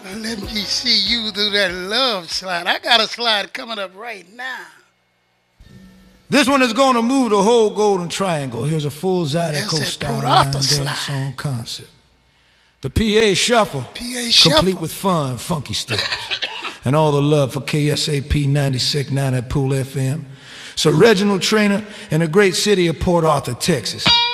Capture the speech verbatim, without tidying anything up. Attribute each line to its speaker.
Speaker 1: Let me see you do that love slide. I got a slide coming up right now.
Speaker 2: This one is going to move the whole Golden Triangle. Here's a full Zydeco style line dance song concept. The P A Shuffle,
Speaker 1: P A
Speaker 2: complete
Speaker 1: Shuffle.
Speaker 2: with fun, funky steps. And all the love for K S A P ninety-six point nine at Pool F M. So Reginald Trainer in the great city of Port Arthur, Texas.